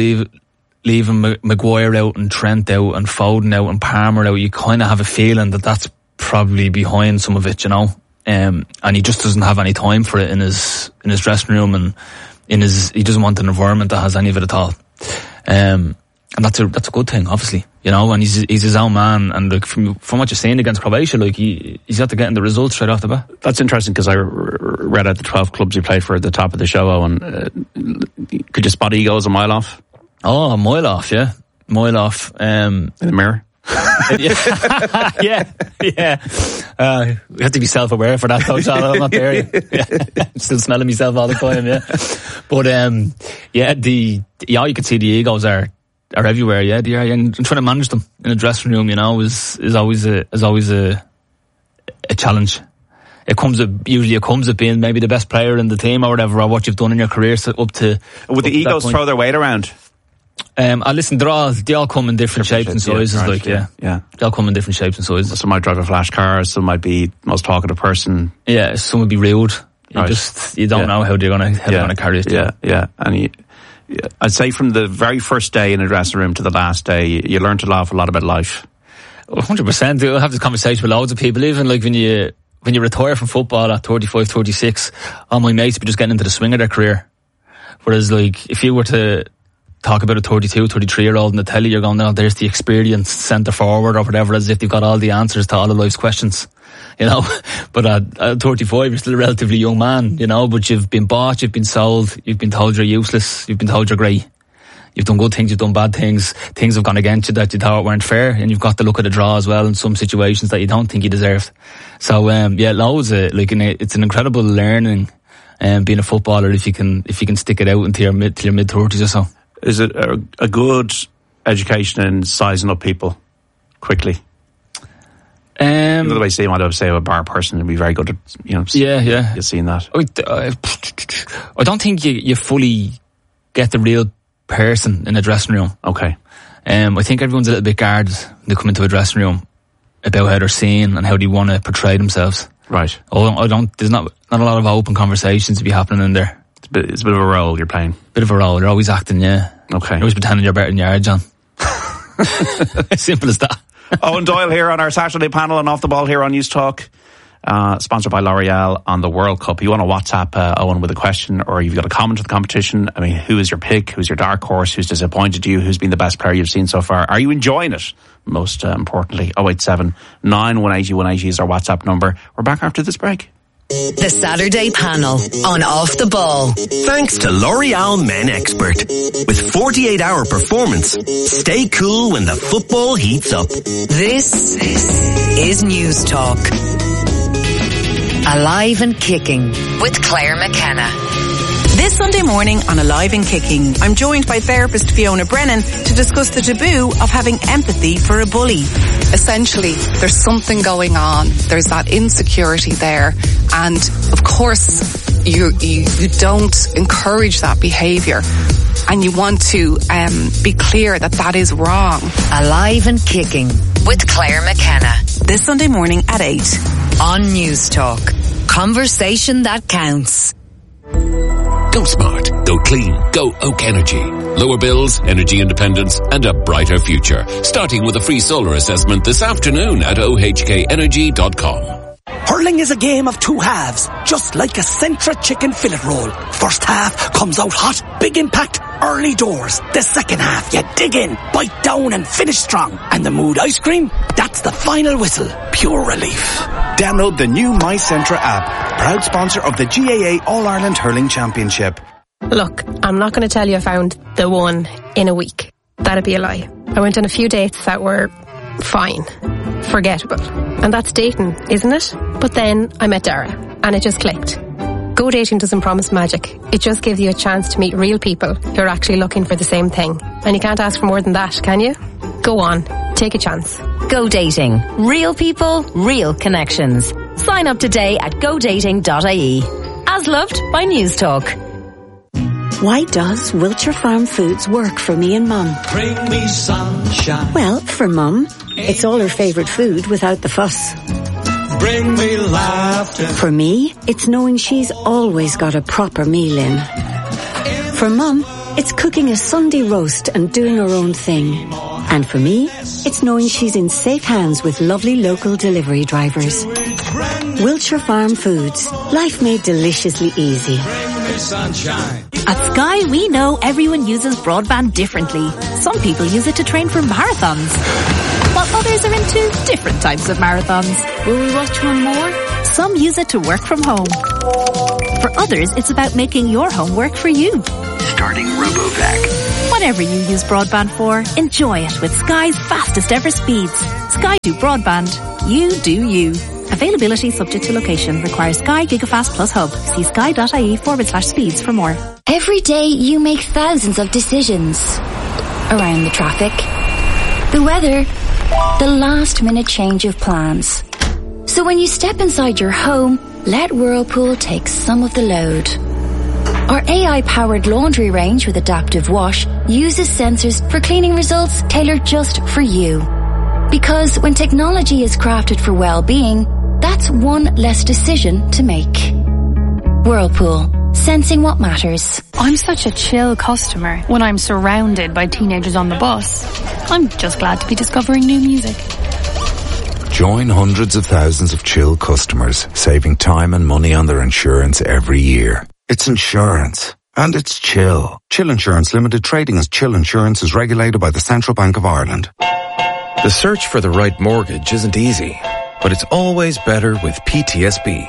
leaving Maguire out and Trent out and Foden out and Palmer out, you kind of have a feeling that that's probably behind some of it, you know. And he just doesn't have any time for it in his dressing room, and he doesn't want an environment that has any of it at all. And that's a good thing, obviously, you know. And he's his own man, and like from what you're saying against Croatia, like he's got to get in the results straight off the bat. That's interesting, because I read out the 12 clubs he played for at the top of the show, and could you spot egos a mile off? Oh, a mile off, yeah, mile off. In the mirror. yeah. We have to be self-aware for that, Coach. I'm not there yet. Yeah. I'm still smelling myself all the time. Yeah, but you can see the egos are everywhere. Yeah, they are. And trying to manage them in a dressing room, you know, is always a challenge. It comes with being maybe the best player in the team or whatever, or what you've done in your career. So would the egos throw their weight around? Listen, they all come in different shapes and sizes, yeah. They all come in different shapes and sizes. Some might drive a flash car, some might be the most talkative person. Yeah, some would be rude. You don't know how they're gonna carry it. Yeah. And I'd say from the very first day in a dressing room to the last day, you learn an awful lot about life. 100%. You'll have this conversation with loads of people, even like when you retire from football at 35, 36, all my mates be just getting into the swing of their career. Whereas like, if you were to talk about a 32, 33-year-old in the telly, you're going, no, there's the experienced centre forward or whatever, as if they've got all the answers to all of life's questions, you know. But at 35, you're still a relatively young man, you know, but you've been bought, you've been sold, you've been told you're useless, you've been told you're great. You've done good things, you've done bad things, things have gone against you that you thought weren't fair, and you've got to look at the draw as well in some situations that you don't think you deserved. So, loads of, like, it's an incredible learning, being a footballer if you can stick it out into your mid-30s or so. Is it a good education in sizing up people quickly? The way Steve might have say a bar person would be very good at, you know. Yeah. You've seen that. I don't think you fully get the real person in a dressing room. Okay. I think everyone's a little bit guarded when they come into a dressing room about how they're seen and how they want to portray themselves. Right. There's not a lot of open conversations to be happening in there. It's a bit of a role you're playing. Bit of a role. You're always acting, yeah. Okay. You're always pretending you're better than you are, John. Simple as that. Owen Doyle here on our Saturday panel and Off the Ball here on News Talk. Sponsored by L'Oreal on the World Cup. You want to WhatsApp Owen with a question, or you've got a comment to the competition. I mean, who is your pick? Who's your dark horse? Who's disappointed you? Who's been the best player you've seen so far? Are you enjoying it? Most importantly, 087 918 180 is our WhatsApp number. We're back after this break. The Saturday panel on Off the Ball. Thanks to L'Oreal Men Expert. With 48-hour performance, stay cool when the football heats up. This is News Talk. Alive and Kicking with Claire McKenna. This Sunday morning on Alive and Kicking, I'm joined by therapist Fiona Brennan to discuss the taboo of having empathy for a bully. Essentially, there's something going on. There's that insecurity there. And of course, you don't encourage that behaviour. And you want to be clear that is wrong. Alive and Kicking with Claire McKenna. This Sunday morning at 8. On News Talk. Conversation that counts. Go smart, go clean, go Oak Energy. Lower bills, energy independence, and a brighter future. Starting with a free solar assessment this afternoon at ohkenergy.com. Hurling is a game of two halves, just like a Centra chicken fillet roll. First half comes out hot, big impact, early doors. The second half, you dig in, bite down and finish strong. And the Mood ice cream, that's the final whistle. Pure relief. Download the new My Centra app, proud sponsor of the GAA All-Ireland Hurling Championship. Look, I'm not going to tell you I found the one in a week. That'd be a lie. I went on a few dates that were fine, forgettable. And that's dating, isn't it? But then I met Dara, and it just clicked. Go Dating doesn't promise magic. It just gives you a chance to meet real people who are actually looking for the same thing. And you can't ask for more than that, can you? Go on, take a chance. Go Dating. Real people, real connections. Sign up today at godating.ie. As loved by News Talk. Why does Wiltshire Farm Foods work for me and Mum? Bring me sunshine. Well, for Mum, it's all her favourite food without the fuss. Bring me laughter. For me, it's knowing she's always got a proper meal in. For Mum, it's cooking a Sunday roast and doing her own thing. And for me, it's knowing she's in safe hands with lovely local delivery drivers. Wiltshire Farm Foods. Life made deliciously easy. At Sky, we know everyone uses broadband differently. Some people use it to train for marathons, while others are into different types of marathons. Will we watch one more? Some use it to work from home. For others, it's about making your home work for you. Starting RoboVac. Whatever you use broadband for, enjoy it with Sky's fastest ever speeds. Sky do broadband. You do you. Availability subject to location. Requires Sky Gigafast Plus Hub. See sky.ie/speeds for more. Every day you make thousands of decisions. Around the traffic, the weather, the last minute change of plans. So when you step inside your home, let Whirlpool take some of the load. Our AI-powered laundry range with Adaptive Wash uses sensors for cleaning results tailored just for you. Because when technology is crafted for well-being, that's one less decision to make. Whirlpool. Sensing what matters. I'm such a chill customer when I'm surrounded by teenagers on the bus. I'm just glad to be discovering new music. Join hundreds of thousands of chill customers, saving time and money on their insurance every year. It's insurance. And it's Chill. Chill Insurance Limited, trading as Chill Insurance, is regulated by the Central Bank of Ireland. The search for the right mortgage isn't easy, but it's always better with PTSB.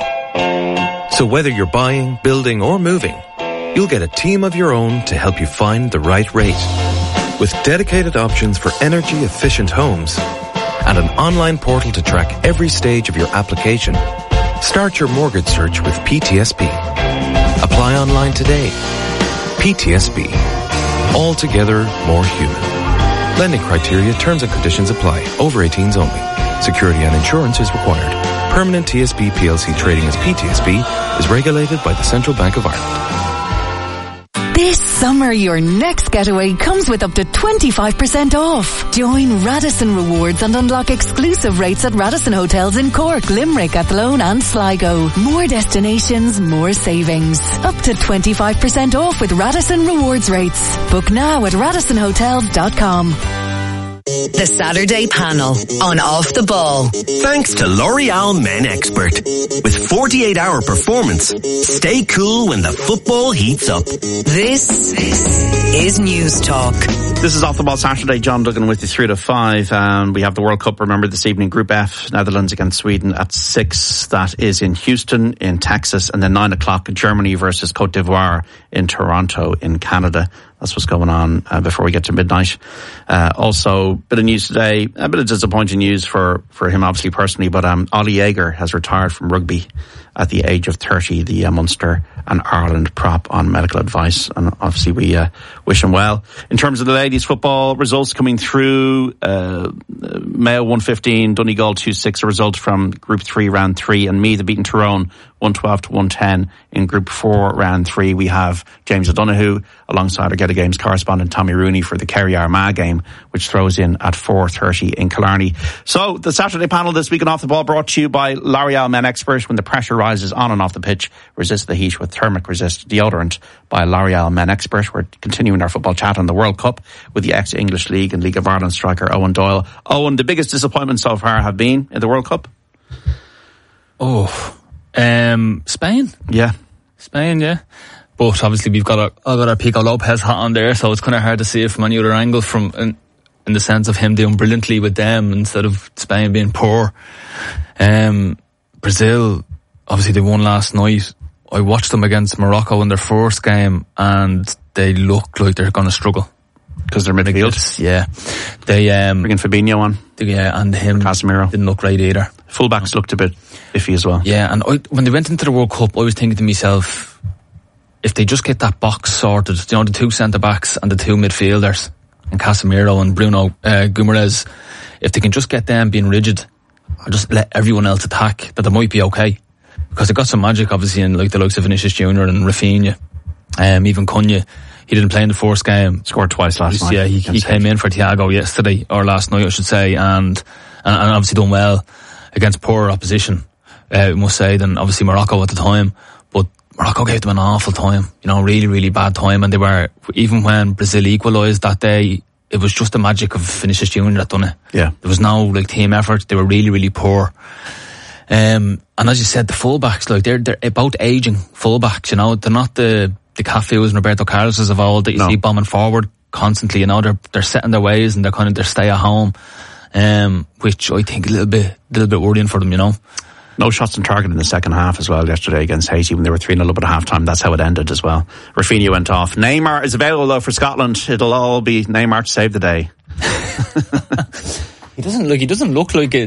So whether you're buying, building or moving, you'll get a team of your own to help you find the right rate. With dedicated options for energy efficient homes and an online portal to track every stage of your application, start your mortgage search with PTSB. Apply online today. PTSB. Altogether more human. Lending criteria, terms and conditions apply. Over 18s only. Security and insurance is required. Permanent TSB PLC trading as PTSB is regulated by the Central Bank of Ireland. This summer, your next getaway comes with up to 25% off. Join Radisson Rewards and unlock exclusive rates at Radisson Hotels in Cork, Limerick, Athlone and Sligo. More destinations, more savings. Up to 25% off with Radisson Rewards rates. Book now at radissonhotels.com. The Saturday panel on Off the Ball. Thanks to L'Oreal Men Expert. With 48-hour performance, stay cool when the football heats up. This is News Talk. This is Off the Ball Saturday. John Duggan with you 3 to 5. And we have the World Cup, remember, this evening. Group F, Netherlands against Sweden at 6. That is in Houston, in Texas. And then 9 o'clock, Germany versus Cote d'Ivoire in Toronto, in Canada. That's what's going on before we get to midnight. Also, bit of news today, a bit of disappointing news for him, obviously, personally, but Ollie Jaeger has retired from rugby at the age of 30, the Munster and Ireland prop on medical advice, and obviously we wish him well. In terms of the ladies' football results coming through, Mayo 115, Donegal 2-6, a result from Group 3, Round 3, and Meath beaten Tyrone 112-110 in Group 4, Round 3. We have James O'Donoghue alongside our Get A Games correspondent Tommy Rooney for the Kerry Armagh game, which throws in at 4:30 in Killarney. So the Saturday panel this week on Off the Ball brought to you by L'Oreal Men Expert. When the pressure rises on and off the pitch, resist the heat with Thermic Resist deodorant by L'Oreal Men Expert. We're continuing our football chat on the World Cup with the ex-English League and League of Ireland striker Owen Doyle. Owen, the biggest disappointment so far have been in the World Cup? Spain. Yeah. Spain, yeah. But obviously we've got our Pico Lopez hat on there, so it's kind of hard to see it from any other angle in the sense of him doing brilliantly with them instead of Spain being poor. Brazil, obviously they won last night. I watched them against Morocco in their first game and they look like they're going to struggle. Because they're midfield? Yeah. They, bringing Fabinho on. Yeah, and him. Casemiro. Didn't look right either. Fullbacks looked a bit iffy as well. Yeah, and when they went into the World Cup, I was thinking to myself, if they just get that box sorted, the 2 centre-backs and the 2 midfielders, and Casemiro and Bruno Guimaraes, if they can just get them being rigid, or just let everyone else attack, that they might be okay. Because it got some magic, obviously, in like the likes of Vinicius Junior and Rafinha, even Cunha. He didn't play in the first game. Scored twice last night. Yeah, he came in for Thiago yesterday, or last night I should say, and obviously done well against poorer opposition, I must say, than obviously Morocco at the time. But Morocco gave them an awful time, really, really bad time. And they were, even when Brazil equalised that day, it was just the magic of Vinicius Junior that done it. Yeah. There was no like team effort. They were really, really poor. And as you said, the fullbacks, like they're about aging fullbacks, you know. They're not the Cafus and Roberto Carlos's of old that you see bombing forward constantly, you know. They're set in their ways and they're stay at home. Which I think a little bit worrying for them, you know. No shots on target in the second half as well yesterday against Haiti when they were 3-0 up at half time. That's how it ended as well. Rafinha went off. Neymar is available though for Scotland. It'll all be Neymar to save the day. He doesn't look like it.